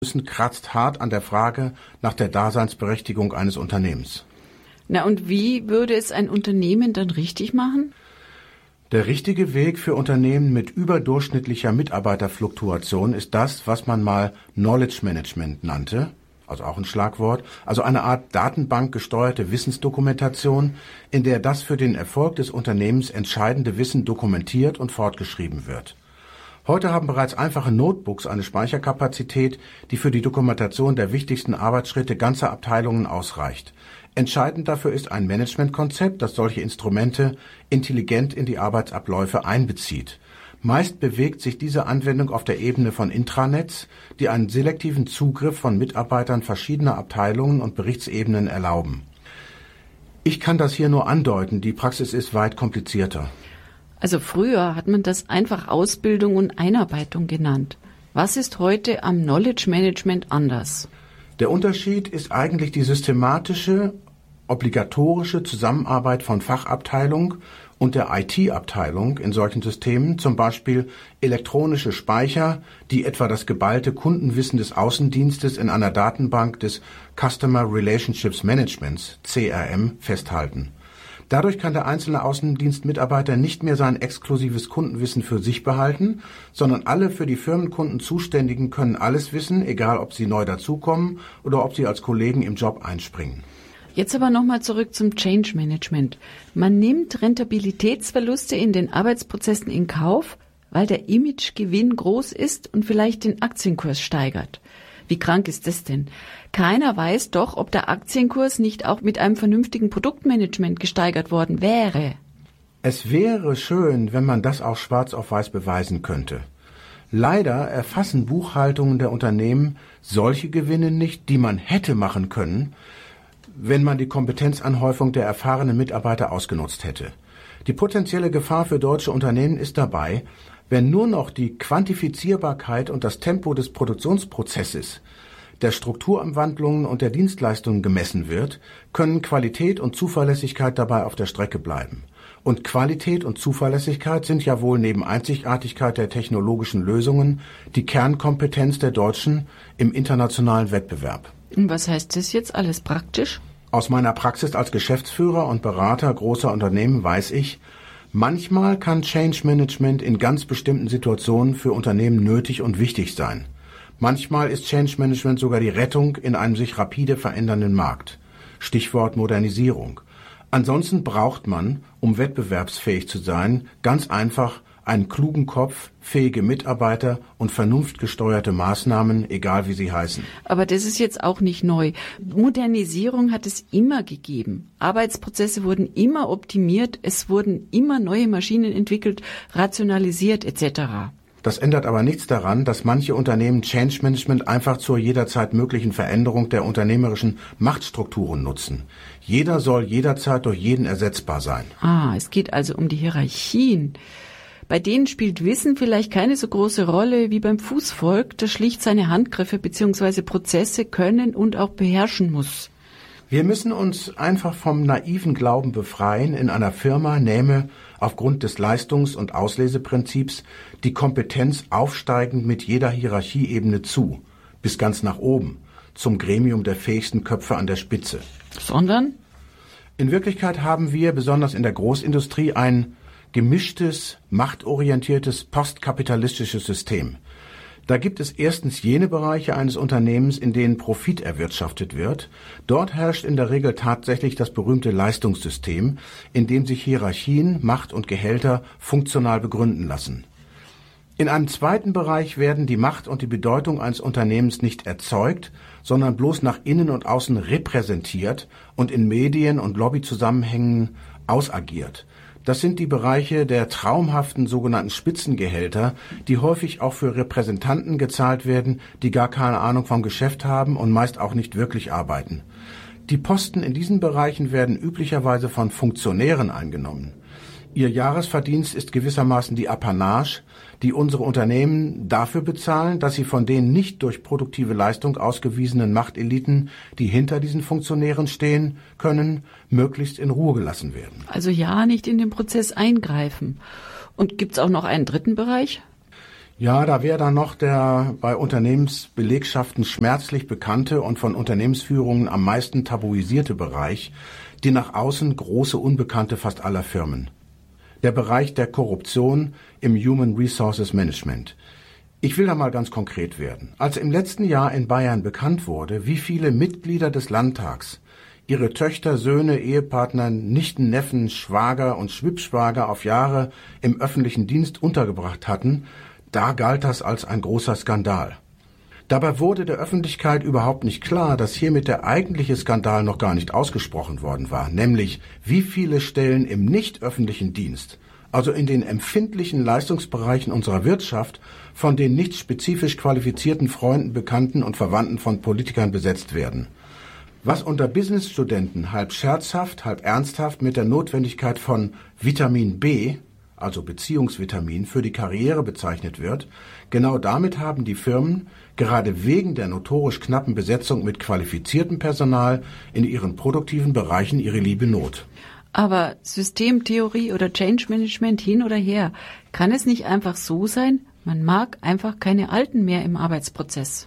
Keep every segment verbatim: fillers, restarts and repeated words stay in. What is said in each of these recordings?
müssen, kratzt hart an der Frage nach der Daseinsberechtigung eines Unternehmens. Na und wie würde es ein Unternehmen dann richtig machen? Der richtige Weg für Unternehmen mit überdurchschnittlicher Mitarbeiterfluktuation ist das, was man mal Knowledge Management nannte, also auch ein Schlagwort, also eine Art datenbankgesteuerte Wissensdokumentation, in der das für den Erfolg des Unternehmens entscheidende Wissen dokumentiert und fortgeschrieben wird. Heute haben bereits einfache Notebooks eine Speicherkapazität, die für die Dokumentation der wichtigsten Arbeitsschritte ganzer Abteilungen ausreicht. Entscheidend dafür ist ein Managementkonzept, das solche Instrumente intelligent in die Arbeitsabläufe einbezieht. Meist bewegt sich diese Anwendung auf der Ebene von Intranets, die einen selektiven Zugriff von Mitarbeitern verschiedener Abteilungen und Berichtsebenen erlauben. Ich kann das hier nur andeuten, die Praxis ist weit komplizierter. Also früher hat man das einfach Ausbildung und Einarbeitung genannt. Was ist heute am Knowledge Management anders? Der Unterschied ist eigentlich die systematische, obligatorische Zusammenarbeit von Fachabteilung und der I T-Abteilung in solchen Systemen, zum Beispiel elektronische Speicher, die etwa das geballte Kundenwissen des Außendienstes in einer Datenbank des Customer Relationships Managements, C R M, festhalten. Dadurch kann der einzelne Außendienstmitarbeiter nicht mehr sein exklusives Kundenwissen für sich behalten, sondern alle für die Firmenkunden Zuständigen können alles wissen, egal ob sie neu dazukommen oder ob sie als Kollegen im Job einspringen. Jetzt aber nochmal zurück zum Change Management. Man nimmt Rentabilitätsverluste in den Arbeitsprozessen in Kauf, weil der Imagegewinn groß ist und vielleicht den Aktienkurs steigert. Wie krank ist das denn? Keiner weiß doch, ob der Aktienkurs nicht auch mit einem vernünftigen Produktmanagement gesteigert worden wäre. Es wäre schön, wenn man das auch schwarz auf weiß beweisen könnte. Leider erfassen Buchhaltungen der Unternehmen solche Gewinne nicht, die man hätte machen können, wenn man die Kompetenzanhäufung der erfahrenen Mitarbeiter ausgenutzt hätte. Die potenzielle Gefahr für deutsche Unternehmen ist dabei, wenn nur noch die Quantifizierbarkeit und das Tempo des Produktionsprozesses, der Strukturumwandlungen und der Dienstleistungen gemessen wird, können Qualität und Zuverlässigkeit dabei auf der Strecke bleiben. Und Qualität und Zuverlässigkeit sind ja wohl neben Einzigartigkeit der technologischen Lösungen die Kernkompetenz der Deutschen im internationalen Wettbewerb. Und was heißt das jetzt alles praktisch? Aus meiner Praxis als Geschäftsführer und Berater großer Unternehmen weiß ich, manchmal kann Change Management in ganz bestimmten Situationen für Unternehmen nötig und wichtig sein. Manchmal ist Change Management sogar die Rettung in einem sich rapide verändernden Markt. Stichwort Modernisierung. Ansonsten braucht man, um wettbewerbsfähig zu sein, ganz einfach einen klugen Kopf, fähige Mitarbeiter und vernunftgesteuerte Maßnahmen, egal wie sie heißen. Aber das ist jetzt auch nicht neu. Modernisierung hat es immer gegeben. Arbeitsprozesse wurden immer optimiert, es wurden immer neue Maschinen entwickelt, rationalisiert et cetera. Das ändert aber nichts daran, dass manche Unternehmen Change Management einfach zur jederzeit möglichen Veränderung der unternehmerischen Machtstrukturen nutzen. Jeder soll jederzeit durch jeden ersetzbar sein. Ah, es geht also um die Hierarchien. Bei denen spielt Wissen vielleicht keine so große Rolle wie beim Fußvolk, das schlicht seine Handgriffe bzw. Prozesse können und auch beherrschen muss. Wir müssen uns einfach vom naiven Glauben befreien, in einer Firma nähme aufgrund des Leistungs- und Ausleseprinzips die Kompetenz aufsteigend mit jeder Hierarchieebene zu, bis ganz nach oben, zum Gremium der fähigsten Köpfe an der Spitze. Sondern? In Wirklichkeit haben wir, besonders in der Großindustrie, ein gemischtes, machtorientiertes, postkapitalistisches System. Da gibt es erstens jene Bereiche eines Unternehmens, in denen Profit erwirtschaftet wird. Dort herrscht in der Regel tatsächlich das berühmte Leistungssystem, in dem sich Hierarchien, Macht und Gehälter funktional begründen lassen. In einem zweiten Bereich werden die Macht und die Bedeutung eines Unternehmens nicht erzeugt, sondern bloß nach innen und außen repräsentiert und in Medien- und Lobbyzusammenhängen ausagiert. Das sind die Bereiche der traumhaften sogenannten Spitzengehälter, die häufig auch für Repräsentanten gezahlt werden, die gar keine Ahnung vom Geschäft haben und meist auch nicht wirklich arbeiten. Die Posten in diesen Bereichen werden üblicherweise von Funktionären eingenommen. Ihr Jahresverdienst ist gewissermaßen die Apanage, die unsere Unternehmen dafür bezahlen, dass sie von den nicht durch produktive Leistung ausgewiesenen Machteliten, die hinter diesen Funktionären stehen können, möglichst in Ruhe gelassen werden. Also ja, nicht in den Prozess eingreifen. Und gibt's auch noch einen dritten Bereich? Ja, da wäre dann noch der bei Unternehmensbelegschaften schmerzlich bekannte und von Unternehmensführungen am meisten tabuisierte Bereich, die nach außen große Unbekannte fast aller Firmen. Der Bereich der Korruption im Human Resources Management. Ich will da mal ganz konkret werden. Als im letzten Jahr in Bayern bekannt wurde, wie viele Mitglieder des Landtags ihre Töchter, Söhne, Ehepartner, Nichten, Neffen, Schwager und Schwippschwager auf Jahre im öffentlichen Dienst untergebracht hatten, da galt das als ein großer Skandal. Dabei wurde der Öffentlichkeit überhaupt nicht klar, dass hiermit der eigentliche Skandal noch gar nicht ausgesprochen worden war, nämlich wie viele Stellen im nicht öffentlichen Dienst, also in den empfindlichen Leistungsbereichen unserer Wirtschaft, von den nicht spezifisch qualifizierten Freunden, Bekannten und Verwandten von Politikern besetzt werden. Was unter Businessstudenten halb scherzhaft, halb ernsthaft mit der Notwendigkeit von Vitamin B, also Beziehungsvitamin, für die Karriere bezeichnet wird, genau damit haben die Firmen gerade wegen der notorisch knappen Besetzung mit qualifiziertem Personal in ihren produktiven Bereichen ihre liebe Not. Aber Systemtheorie oder Change Management hin oder her, kann es nicht einfach so sein, man mag einfach keine Alten mehr im Arbeitsprozess?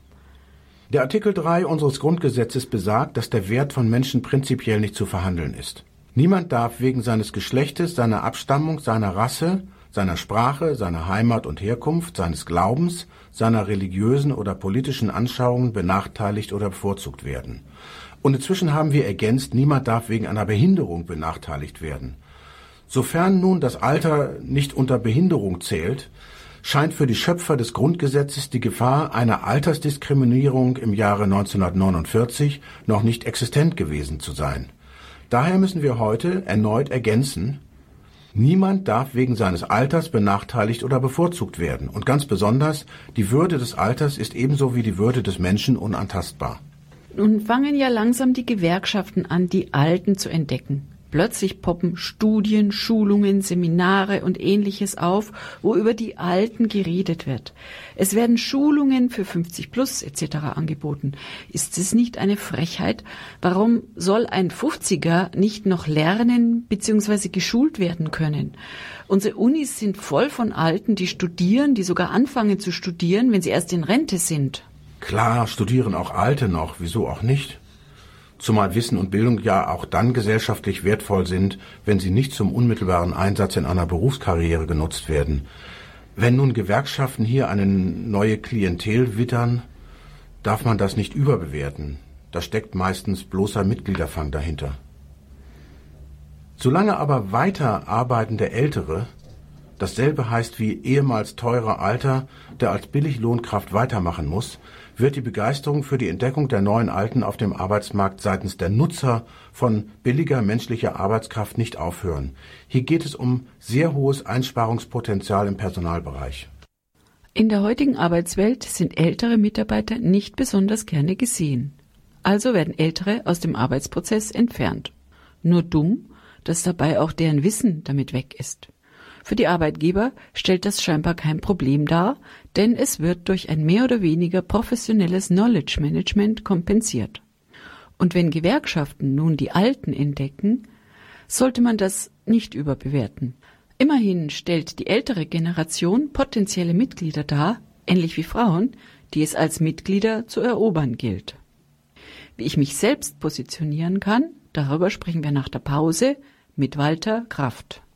Der Artikel drei unseres Grundgesetzes besagt, dass der Wert von Menschen prinzipiell nicht zu verhandeln ist. Niemand darf wegen seines Geschlechtes, seiner Abstammung, seiner Rasse, seiner Sprache, seiner Heimat und Herkunft, seines Glaubens, seiner religiösen oder politischen Anschauungen benachteiligt oder bevorzugt werden. Und inzwischen haben wir ergänzt, niemand darf wegen einer Behinderung benachteiligt werden. Sofern nun das Alter nicht unter Behinderung zählt, scheint für die Schöpfer des Grundgesetzes die Gefahr einer Altersdiskriminierung im Jahre neunzehnhundertneunundvierzig noch nicht existent gewesen zu sein. Daher müssen wir heute erneut ergänzen, niemand darf wegen seines Alters benachteiligt oder bevorzugt werden. Und ganz besonders, die Würde des Alters ist ebenso wie die Würde des Menschen unantastbar. Nun fangen ja langsam die Gewerkschaften an, die Alten zu entdecken. Plötzlich poppen Studien, Schulungen, Seminare und Ähnliches auf, wo über die Alten geredet wird. Es werden Schulungen für fünfzig plus et cetera angeboten. Ist es nicht eine Frechheit? Warum soll ein fünfziger nicht noch lernen bzw. geschult werden können? Unsere Unis sind voll von Alten, die studieren, die sogar anfangen zu studieren, wenn sie erst in Rente sind. Klar, studieren auch Alte noch, wieso auch nicht? Zumal Wissen und Bildung ja auch dann gesellschaftlich wertvoll sind, wenn sie nicht zum unmittelbaren Einsatz in einer Berufskarriere genutzt werden. Wenn nun Gewerkschaften hier eine neue Klientel wittern, darf man das nicht überbewerten. Da steckt meistens bloßer Mitgliederfang dahinter. Solange aber weiter arbeitende Ältere, dasselbe heißt wie ehemals teurer Alter, der als Billiglohnkraft weitermachen muss, wird die Begeisterung für die Entdeckung der neuen Alten auf dem Arbeitsmarkt seitens der Nutzer von billiger menschlicher Arbeitskraft nicht aufhören. Hier geht es um sehr hohes Einsparungspotenzial im Personalbereich. In der heutigen Arbeitswelt sind ältere Mitarbeiter nicht besonders gerne gesehen. Also werden Ältere aus dem Arbeitsprozess entfernt. Nur dumm, dass dabei auch deren Wissen damit weg ist. Für die Arbeitgeber stellt das scheinbar kein Problem dar, denn es wird durch ein mehr oder weniger professionelles Knowledge Management kompensiert. Und wenn Gewerkschaften nun die Alten entdecken, sollte man das nicht überbewerten. Immerhin stellt die ältere Generation potenzielle Mitglieder dar, ähnlich wie Frauen, die es als Mitglieder zu erobern gilt. Wie ich mich selbst positionieren kann, darüber sprechen wir nach der Pause mit Walter Kraft.